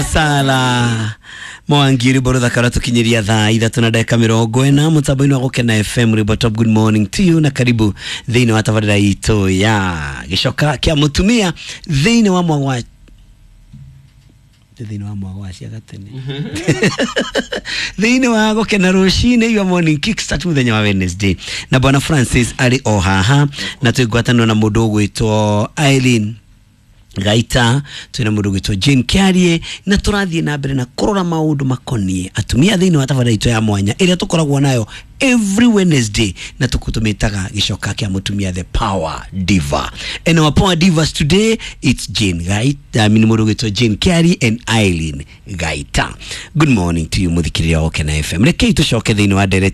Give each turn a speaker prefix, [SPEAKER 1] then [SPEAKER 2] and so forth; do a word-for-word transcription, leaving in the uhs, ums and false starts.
[SPEAKER 1] Sala Mwangiri Borotha Karatu kinyiria thaa ithatu na dakika mirongo ina mutabaini wa Gukena F M Ribotop. Good morning to you na karibu thini wa tabarira ito ya gicoka kia mutumia thini wa mwagwa thini wa mwagwa cia gatene thini wa Gukena rucine your morning kickstart muthenya wa Wednesday na bwana Francis ali ohaha na twigwatano na mundu gwitwo Eileen Gaita twina mundu gwitwo Jane Kiarie na turathie na mbere na kurora maundu makonie atumia thini wa tabarira ito ya mwanya iria tukoragwo nayo every Wednesday na tukutumitaga gicoka kia mutumia the power diva. And our power divas today it's Jane Gaita, I mean mundu gwitwo Jane Kiarie and Eileen Gaita. Good morning to you muthikiria Gukena F M. Rekei tucoke thini wa direct